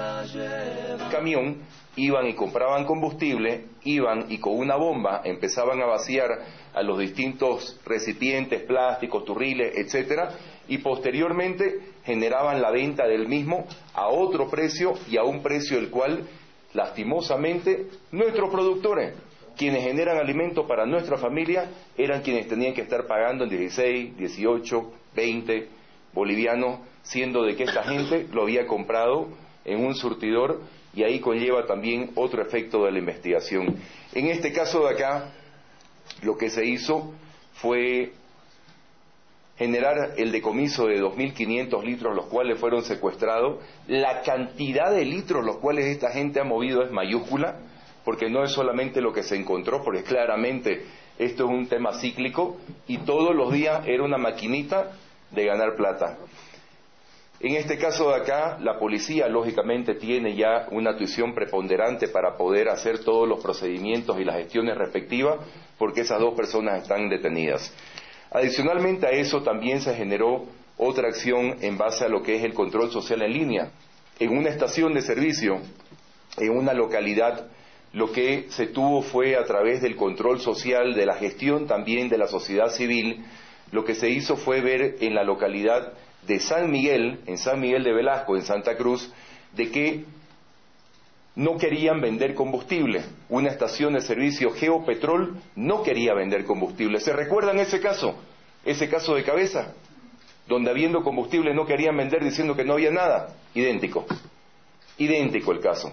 Camión, iban y compraban combustible, iban y con una bomba empezaban a vaciar a los distintos recipientes, plásticos, turriles, etcétera, y posteriormente generaban la venta del mismo a otro precio y a un precio el cual, lastimosamente, nuestros productores, quienes generan alimento para nuestra familia, eran quienes tenían que estar pagando en 16, 18, 20 bolivianos, siendo de que esta gente lo había comprado en un surtidor, y ahí conlleva también otro efecto de la investigación. En este caso de acá, lo que se hizo fue generar el decomiso de 2.500 litros, los cuales fueron secuestrados. La cantidad de litros los cuales esta gente ha movido es mayúscula, porque no es solamente lo que se encontró, porque claramente esto es un tema cíclico, y todos los días era una maquinita de ganar plata. En este caso de acá, la policía lógicamente tiene ya una tuición preponderante para poder hacer todos los procedimientos y las gestiones respectivas, porque esas dos personas están detenidas. Adicionalmente a eso también se generó otra acción en base a lo que es el control social en línea. En una estación de servicio, en una localidad, lo que se tuvo fue a través del control social, de la gestión también de la sociedad civil, lo que se hizo fue ver en la localidad de San Miguel, en San Miguel de Velasco, en Santa Cruz, de que no querían vender combustible. Una estación de servicio Geopetrol no quería vender combustible. ¿Se recuerdan ese caso? Ese caso de Cabeza, donde habiendo combustible no querían vender diciendo que no había nada. Idéntico. Idéntico el caso.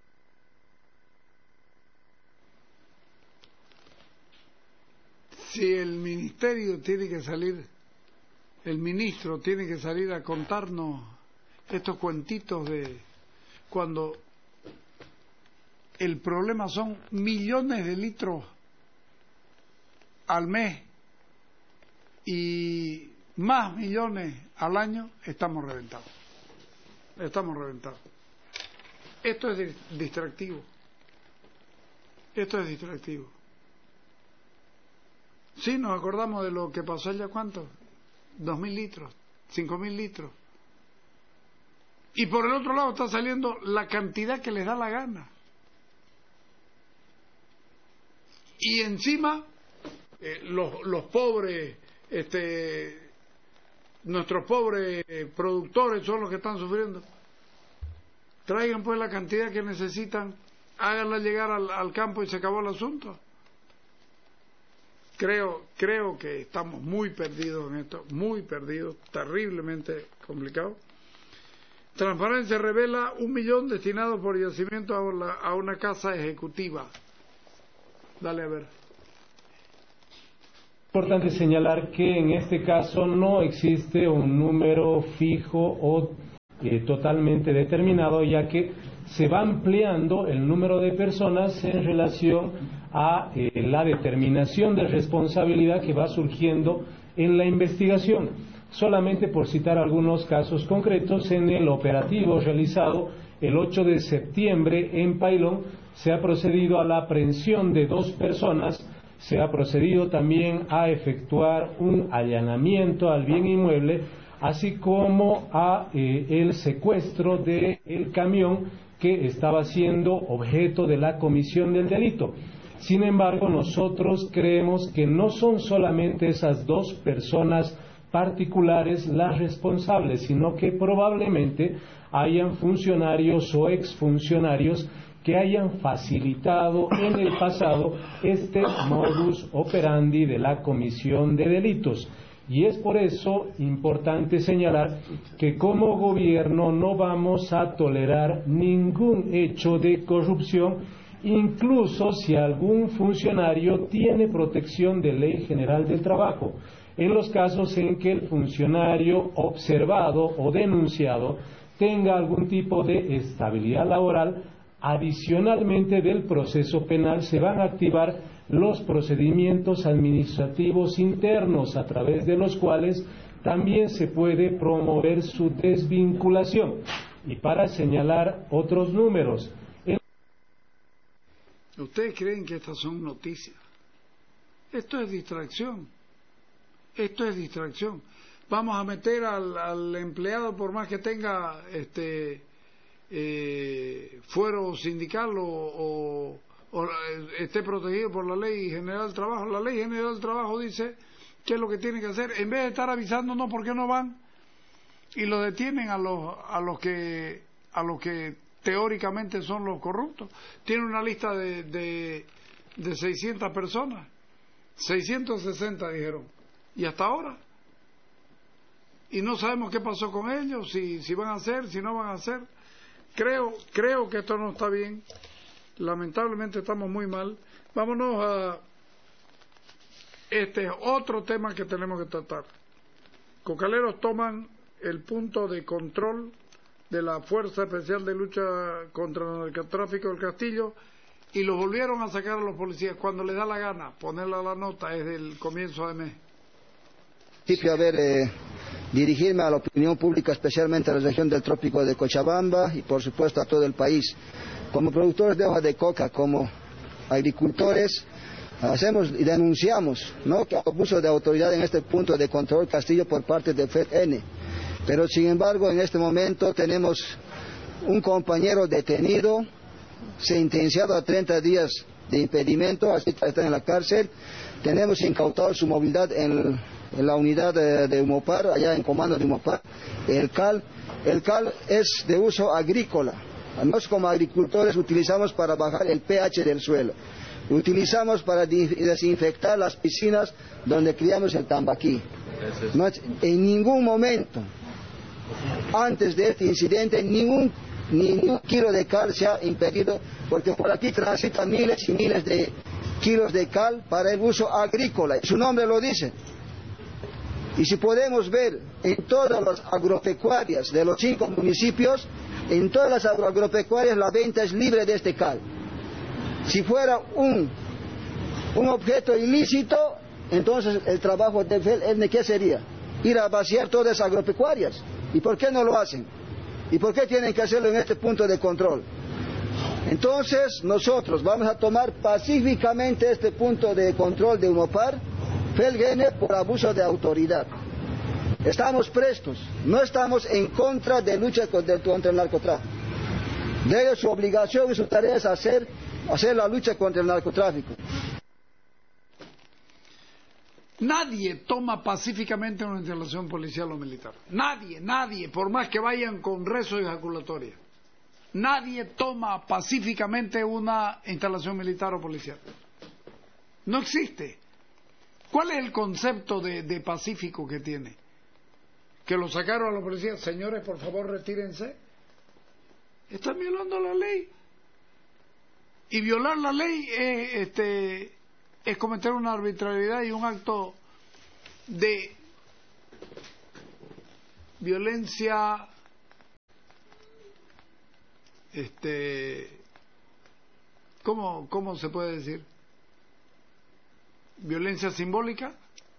Si el ministerio tiene que salir, el ministro tiene que salir a contarnos estos cuentitos de cuando el problema son millones de litros al mes y más millones al año, estamos reventados. Estamos reventados. Esto es distractivo. Esto es distractivo. Sí, nos acordamos de lo que pasó allá, ¿cuánto? 2.000 litros, 5.000 litros. Y por el otro lado está saliendo la cantidad que les da la gana. Y encima, los pobres, nuestros pobres productores son los que están sufriendo. Traigan pues la cantidad que necesitan, háganla llegar al campo y se acabó el asunto. Creo que estamos muy perdidos en esto, muy perdidos, terriblemente complicado. Transparencia revela 1 millón destinado por yacimiento a una casa ejecutiva. Dale a ver. Importante señalar que en este caso no existe un número fijo o totalmente determinado, ya que se va ampliando el número de personas en relación a la determinación de responsabilidad que va surgiendo en la investigación. Solamente por citar algunos casos concretos, en el operativo realizado el 8 de septiembre en Pailón se ha procedido a la aprehensión de 2 personas, se ha procedido también a efectuar un allanamiento al bien inmueble, así como a el secuestro del camión que estaba siendo objeto de la comisión del delito. Sin embargo, nosotros creemos que no son solamente esas 2 personas particulares las responsables, sino que probablemente hayan funcionarios o exfuncionarios que hayan facilitado en el pasado este modus operandi de la comisión de delitos. Y es por eso importante señalar que como gobierno no vamos a tolerar ningún hecho de corrupción, incluso si algún funcionario tiene protección de Ley General del Trabajo, en los casos en que el funcionario observado o denunciado tenga algún tipo de estabilidad laboral. Adicionalmente del proceso penal se van a activar los procedimientos administrativos internos a través de los cuales también se puede promover su desvinculación. Y para señalar otros números. ¿Ustedes creen que estas son noticias? Esto es distracción. Esto es distracción. Vamos a meter al empleado, por más que tenga fuero sindical o esté protegido por la Ley General del Trabajo. La Ley General del Trabajo dice qué es lo que tiene que hacer. En vez de estar avisándonos por qué no van y lo detienen a los que teóricamente son los corruptos. Tiene una lista de 600 personas, 660 dijeron, y hasta ahora. Y no sabemos qué pasó con ellos, si van a hacer, si no van a hacer. Creo que esto no está bien. Lamentablemente estamos muy mal. Vámonos a otro tema que tenemos que tratar. Cocaleros toman el punto de control de la Fuerza Especial de Lucha contra el Narcotráfico del Castillo y los volvieron a sacar a los policías cuando les da la gana ponerle la nota desde el comienzo de mes. Dirigirme a la opinión pública, especialmente a la región del Trópico de Cochabamba y por supuesto a todo el país. Como productores de hoja de coca, como agricultores, hacemos y denunciamos, ¿no?, que abuso de autoridad en este punto de control Castillo por parte de FEDN. Pero sin embargo en este momento tenemos un compañero detenido, sentenciado a 30 días de impedimento, así está en la cárcel. Tenemos incautado su movilidad en la unidad de Humopar, allá en comando de Humopar. El cal es de uso agrícola. Nosotros como agricultores utilizamos para bajar el pH del suelo. Utilizamos para desinfectar las piscinas donde criamos el tambaquí. No, en ningún momento, antes de este incidente, ningún kilo de cal se ha impedido, porque por aquí transitan miles y miles de kilos de cal para el uso agrícola. Su nombre lo dice. Y si podemos ver en todas las agropecuarias de los 5 municipios, en todas las agropecuarias la venta es libre de este cal. Si fuera un objeto ilícito, entonces el trabajo de FEDN, ¿qué sería? Ir a vaciar todas las agropecuarias. ¿Y por qué no lo hacen? ¿Y por qué tienen que hacerlo en este punto de control? Entonces nosotros vamos a tomar pacíficamente este punto de control de Humopar, FEDN, por abuso de autoridad. Estamos prestos, no estamos en contra de lucha contra el narcotráfico. De ellos su obligación y su tarea es hacer la lucha contra el narcotráfico. Nadie toma pacíficamente una instalación policial o militar. Nadie, por más que vayan con rezo y ejaculatoria. Nadie toma pacíficamente una instalación militar o policial. No existe. ¿Cuál es el concepto de pacífico que tiene? Que lo sacaron a los policías. Señores, por favor, retírense. Están violando la ley. Y violar la ley es cometer una arbitrariedad y un acto de violencia ¿cómo se puede decir? ¿Violencia simbólica?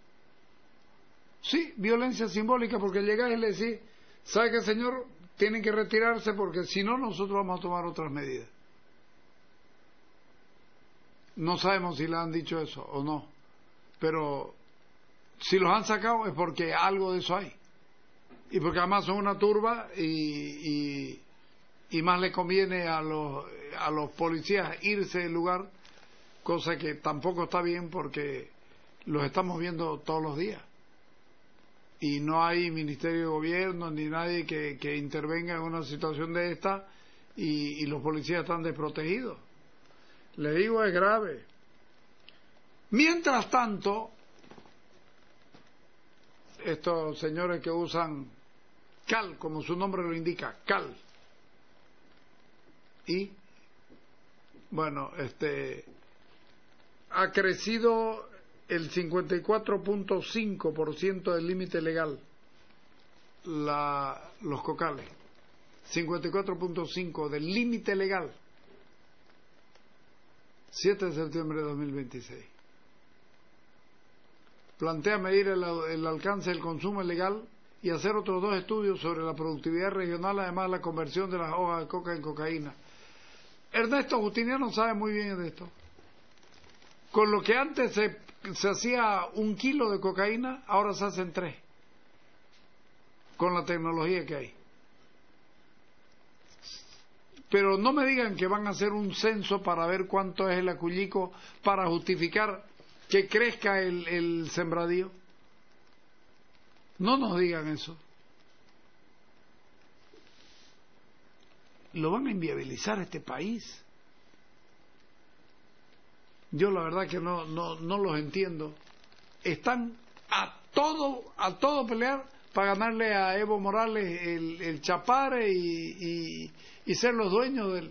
Sí, violencia simbólica, porque llegáis y le decís, ¿sabe qué, señor? Tienen que retirarse porque si no nosotros vamos a tomar otras medidas. No sabemos si le han dicho eso o no, pero si los han sacado es porque algo de eso hay. Y porque además son una turba y más le conviene a los policías irse del lugar, cosa que tampoco está bien porque los estamos viendo todos los días. Y no hay ministerio de gobierno ni nadie que intervenga en una situación de esta y los policías están desprotegidos. Le digo, es grave. Mientras tanto, estos señores que usan cal, como su nombre lo indica, cal, y bueno, ha crecido el 54.5% del límite legal los cocales, 54.5% del límite legal, 7 de septiembre de 2026. Plantea medir el alcance del consumo ilegal y hacer otros 2 estudios sobre la productividad regional, además la conversión de las hojas de coca en cocaína. Ernesto Justiniano sabe muy bien de esto. Con lo que antes se hacía 1 kilo de cocaína, ahora se hacen 3, con la tecnología que hay. Pero no me digan que van a hacer un censo para ver cuánto es el acullico para justificar que crezca el sembradío. No nos digan eso. Lo van a inviabilizar este país. Yo la verdad que no los entiendo. Están a todo pelear para ganarle a Evo Morales el chapare y ser los dueños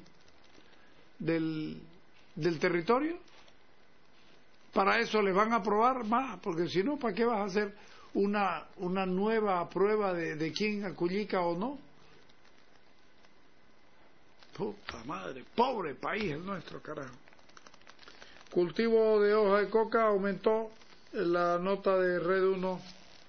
del territorio. Para eso les van a aprobar más, porque si no, ¿para qué vas a hacer una nueva prueba de quién acullica o no? Puta madre, pobre país el nuestro, carajo. Cultivo de hoja de coca aumentó la nota de Red 1.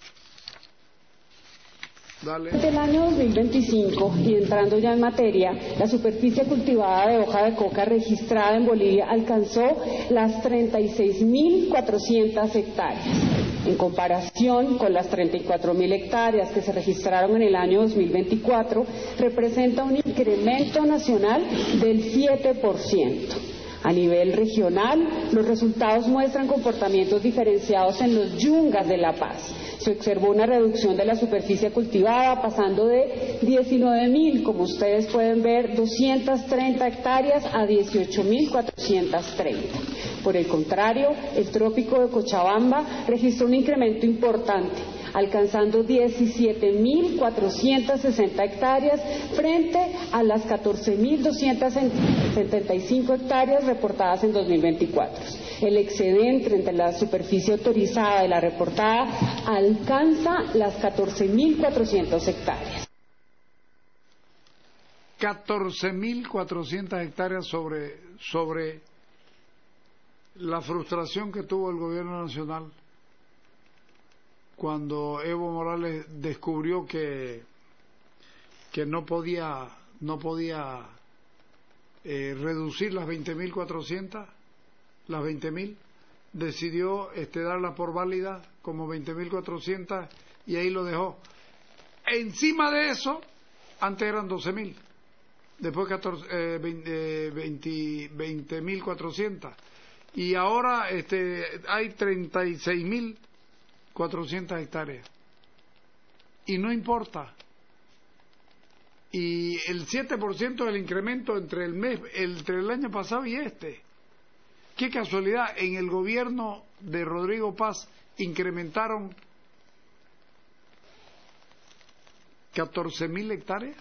Dale. Del año 2025, y entrando ya en materia, la superficie cultivada de hoja de coca registrada en Bolivia alcanzó las 36.400 hectáreas. En comparación con las 34.000 hectáreas que se registraron en el año 2024, representa un incremento nacional del 7%. A nivel regional, los resultados muestran comportamientos diferenciados en los yungas de La Paz. Se observó una reducción de la superficie cultivada, pasando de 19.000, como ustedes pueden ver, 230 hectáreas a 18.430. Por el contrario, el trópico de Cochabamba registró un incremento importante, alcanzando 17.460 hectáreas frente a las 14.275 hectáreas reportadas en 2024. El excedente entre la superficie autorizada y la reportada alcanza las 14.400 hectáreas. 14.400 hectáreas sobre la frustración que tuvo el gobierno nacional cuando Evo Morales descubrió que no podía reducir las 20.400, las 20.000, decidió darla por válida como 20.400 y ahí lo dejó. Encima de eso, antes eran 12.000, después 20.400 y ahora hay 36.400 hectáreas y no importa. Y el 7% del incremento entre el año pasado y este. Qué casualidad, en el gobierno de Rodrigo Paz incrementaron 14.000 hectáreas.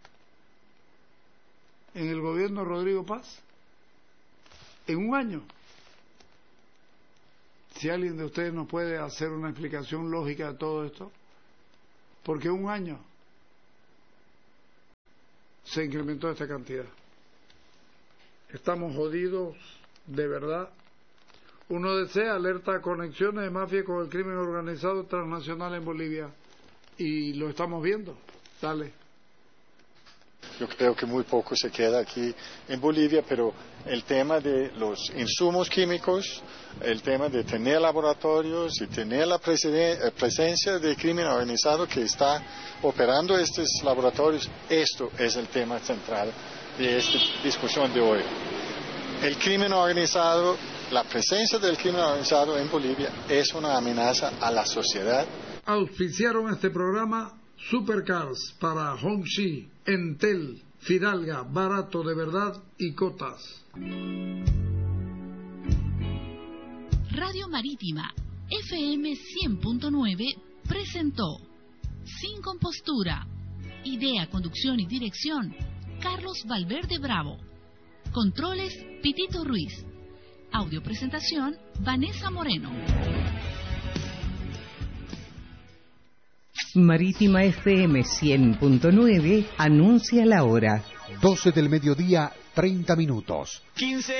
En el gobierno de Rodrigo Paz, en un año. Si alguien de ustedes nos puede hacer una explicación lógica de todo esto, porque en un año se incrementó esta cantidad. Estamos jodidos de verdad. Uno desea alerta a conexiones de mafia con el crimen organizado transnacional en Bolivia y lo estamos viendo. Dale. Yo creo que muy poco se queda aquí en Bolivia, pero el tema de los insumos químicos, el tema de tener laboratorios y tener la presencia de crimen organizado que está operando estos laboratorios, esto es el tema central de esta discusión de hoy. El crimen organizado, la presencia del crimen organizado en Bolivia es una amenaza a la sociedad. Auspiciaron este programa Supercars para Hongxi, Entel, Fidalga, Barato de Verdad y Cotas. Radio Marítima FM 100.9 presentó Sin Compostura. Idea, conducción y dirección Carlos Valverde Bravo. Controles Pitito Ruiz. Audio presentación Vanessa Moreno. Marítima FM 100.9 anuncia la hora. 12 del mediodía, 30 minutos. 15